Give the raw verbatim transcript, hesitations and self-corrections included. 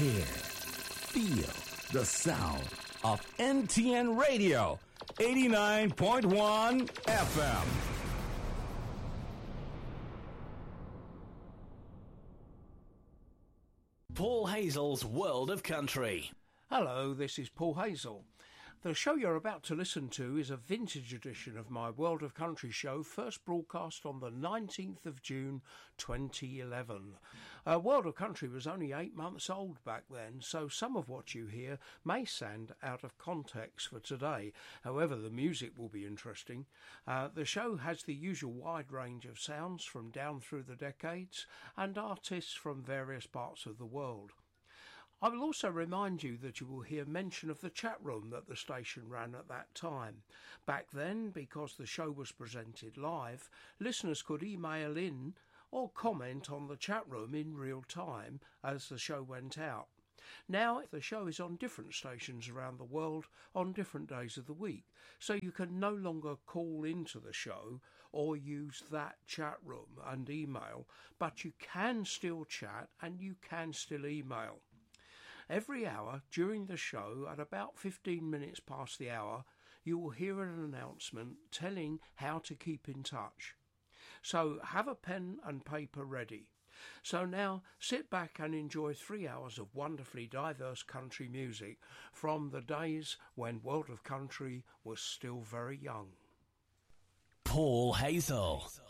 Hear, feel the sound of N T N Radio, eighty-nine point one F M. Paul Hazel's World of Country. Hello, this is Paul Hazel. The show you're about to listen to is a vintage edition of my World of Country show, first broadcast on the nineteenth of June twenty eleven. Uh, World of Country was only eight months old back then, so some of what you hear may sound out of context for today. However, the music will be interesting. Uh, the show has the usual wide range of sounds from down through the decades and artists from various parts of the world. I will also remind you that you will hear mention of the chat room that the station ran at that time. Back then, because the show was presented live, listeners could email in or comment on the chat room in real time as the show went out. Now, the show is on different stations around the world on different days of the week, so you can no longer call into the show or use that chat room and email, but you can still chat and you can still email. Every hour during the show, at about fifteen minutes past the hour, you will hear an announcement telling how to keep in touch. So have a pen and paper ready. So now sit back and enjoy three hours of wonderfully diverse country music from the days when World of Country was still very young. Paul Hazel.